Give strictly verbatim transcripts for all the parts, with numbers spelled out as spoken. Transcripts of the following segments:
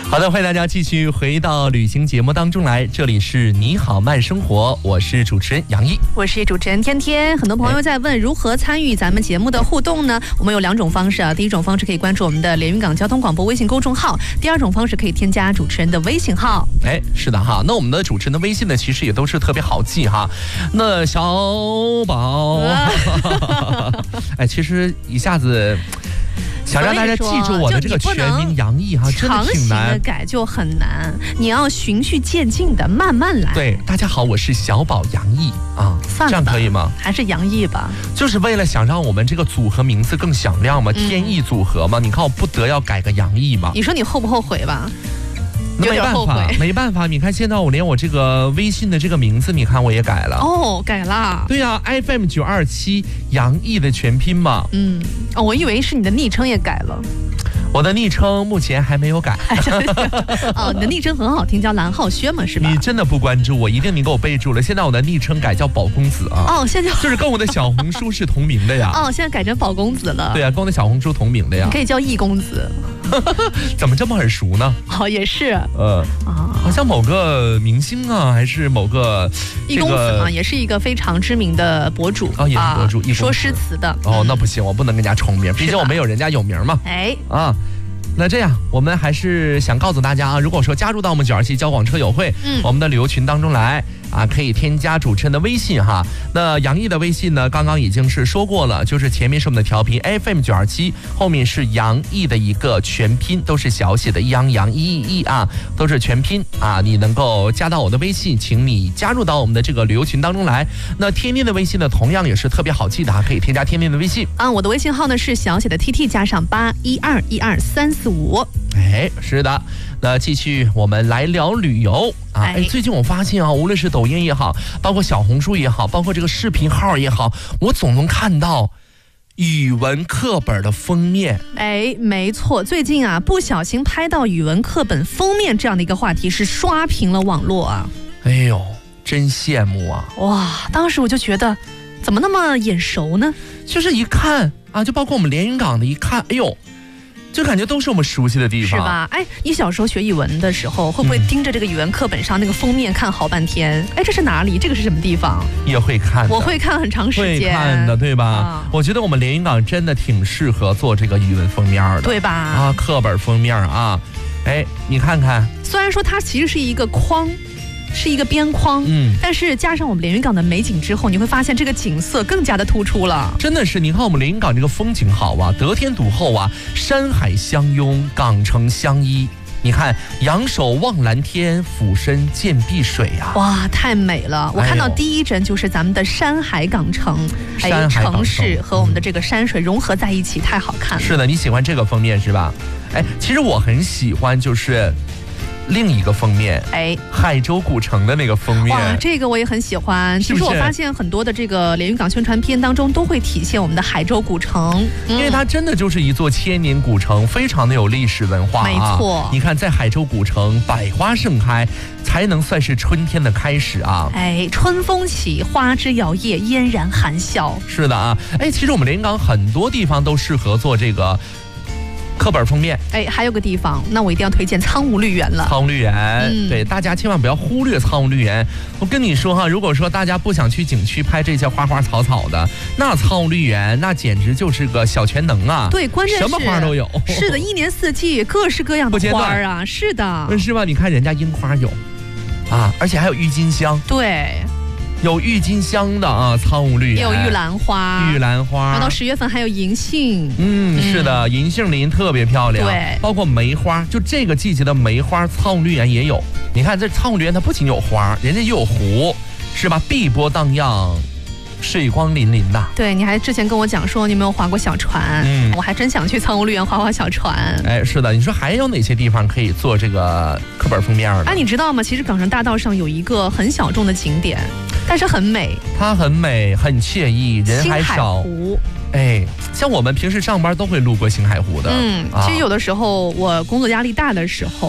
好的，欢迎大家继续回到旅行节目当中来，这里是你好慢生活，我是主持人杨毅， 我是主持人天天。很多朋友在问如何参与咱们节目的互动呢？我们有两种方式啊，第一种方式可以关注我们的连云港交通广播微信公众号，第二种方式可以添加主持人的微信号。 哎，是的哈，那我们的主持人的微信呢，其实也都是特别好记哈。那小宝，哎，其实一下子。想让大家记住我的这个全名杨毅哈，真的挺难。 长期的改就很难，你要循序渐进的慢慢来。 对，大家好，我是小宝杨毅啊，这样可以吗？ 还是杨毅吧。 就是为了想让我们这个组合名字更响亮嘛，嗯、天意组合嘛。你看我不得要改个杨毅嘛？ 你说你后不后悔吧？ 没办法，没办法，你看现在我连我这个微信的这个名字，你看我也改了。 哦，改了。 对呀、啊、，F M 九二七杨毅的全拼嘛。 嗯，哦，我以为是你的昵称也改了。 我的昵称目前还没有改。 哦，你的昵称很好听，叫蓝浩轩嘛，是吧？ 你真的不关注我，一定你给我备注了。现在我的昵称改叫宝公子啊。 哦，现在就是跟我的小红书是同名的呀。 哦，现在改成宝公子了。 对啊，跟我的小红书同名的呀。 你可以叫易公子。 怎么这么耳熟呢？ 哦，也是。 呃，啊，好像某个明星啊，还是某个、 这个、易公子嘛，也是一个非常知名的博主啊、哦，也是博主， 啊、说诗词的。 哦，那不行，我不能跟人家重名，毕竟我没有人家有名嘛。 哎， 啊。那这样，我们还是想告诉大家啊，如果说加入到我们九二七交广车友会，嗯，我们的旅游群当中来啊，可以添加主持人的微信哈。那杨毅的微信呢，刚刚已经是说过了，就是前面是我们的调频 F M 九二七，后面是杨毅的一个全拼，都是小写的杨杨一一一啊，都是全拼啊。你能够加到我的微信，请你加入到我们的这个旅游群当中来。那天天的微信呢，同样也是特别好记的哈，可以添加天天的微信啊。我的微信号呢是小写的 T T 加上八一二一二三四五。 哎，是的，那继续我们来聊旅游啊。哎，最近我发现啊，无论是抖音也好，包括小红书也好，包括这个视频号也好，我总能看到语文课本的封面。 哎，没错，最近啊，不小心拍到语文课本封面这样的一个话题是刷屏了网络啊。 哎呦，真羡慕啊！ 哇，当时我就觉得怎么那么眼熟呢？ 就是一看啊，就包括我们连云港的一看，哎呦，就感觉都是我们熟悉的地方， 是吧？哎，你小时候学语文的时候，会不会盯着这个语文课本上那个封面看好半天？哎、嗯，这是哪里？这个是什么地方？ 也会看， 我会看很长时间， 会看的，对吧？啊、我觉得我们连云港真的挺适合做这个语文封面的， 对吧？ 啊，课本封面啊，哎，你看看， 虽然说它其实是一个框。是一个边框，嗯，但是加上我们连云港的美景之后，你会发现这个景色更加的突出了。 真的是，你看我们连云港这个风景好啊，得天独厚啊，山海相拥，港城相依。你看，仰首望蓝天，俯身见碧水呀、啊！ 哇，太美了！我看到第一帧就是咱们的山海港城，哎， 山海港城城市和我们的这个山水融合在一起，嗯、太好看了。 是的，你喜欢这个封面是吧？哎，其实我很喜欢，就是。另一个封面， 哎， 海州古城的那个封面， 哇，这个我也很喜欢。其实我发现很多的这个连云港宣传片当中都会体现我们的海州古城， 因为它真的就是一座千年古城，非常的有历史文化、啊。 没错， 你看在海州古城，百花盛开，才能算是春天的开始啊。 哎，春风起，花枝摇曳，嫣然含笑。 是的啊，哎，其实我们连云港很多地方都适合做这个。课本封面， 哎，还有个地方，那我一定要推荐苍梧绿园了。 苍梧绿园、嗯，对，大家千万不要忽略苍梧绿园。我跟你说哈，如果说大家不想去景区拍这些花花草草的，那苍梧绿园那简直就是个小全能啊！ 对，关键是什么花都有。 是的，一年四季各式各样的花啊，是的。 是吧？你看人家樱花有，啊，而且还有郁金香。 对。 有郁金香的啊，苍梧绿园， 也有玉兰花， 玉兰花， 然后到十月份还有银杏， 嗯，是的，银杏林特别漂亮， 对， 包括梅花，就这个季节的梅花，苍梧绿园也有。你看这苍梧绿园，它不仅有花，人家又有湖，是吧？碧波荡漾，水光粼粼的。 对，你还之前跟我讲说你有没有划过小船，嗯，我还真想去苍梧绿园划划小船。 哎，是的，你说还有哪些地方可以做这个课本封面呢？ 哎、啊，你知道吗？其实港城大道上有一个很小众的景点。但是很美， 它很美，很惬意，人还少。 青海湖， 哎，像我们平时上班都会路过青海湖的。 嗯，其实有的时候我工作压力大的时候，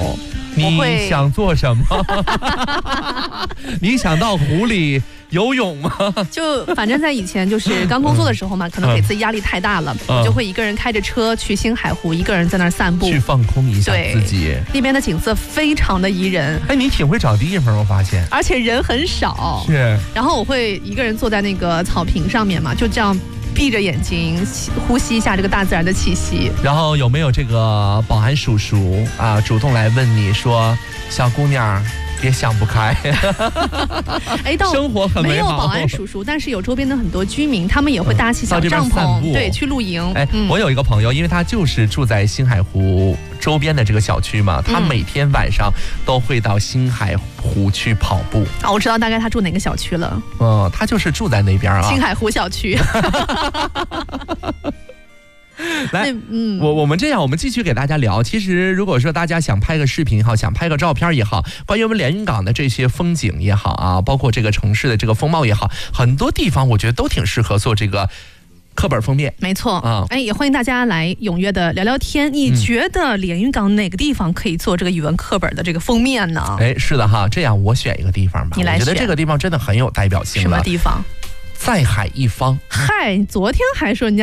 你想做什么？你想到湖里游泳吗？ 就反正在以前就是刚工作的时候嘛，可能给自己压力太大了，嗯、我就会一个人开着车去星海湖，一个人在那儿散步， 去放空一下自己。 那边的景色非常的宜人。 哎，你挺会找地方，我发现， 而且人很少。 是。 然后我会一个人坐在那个草坪上面嘛，就这样闭着眼睛呼吸一下这个大自然的气息。 然后有没有这个保安叔叔啊，主动来问你说，小姑娘别想不开。 哎，到生活很美好。 没有保安叔叔，但是有周边的很多居民，他们也会搭起小帐篷，嗯、对，去露营。 哎、嗯，我有一个朋友，因为他就是住在星海湖周边的这个小区嘛，他每天晚上都会到星海湖去跑步。 啊、哦，我知道大概他住哪个小区了。 嗯，他就是住在那边啊。 星海湖小区。 来，嗯，我我们这样，我们继续给大家聊。其实，如果说大家想拍个视频也好，想拍个照片也好，关于我们连云港的这些风景也好啊，包括这个城市的这个风貌也好，很多地方我觉得都挺适合做这个课本封面。 没错啊，哎，也欢迎大家来踊跃的聊聊天。你觉得连云港哪个地方可以做这个语文课本的这个封面呢？ 哎，是的哈，这样我选一个地方吧。 你来选。 我觉得这个地方真的很有代表性了。 什么地方？ 在海一方。 嗨，昨天还说人家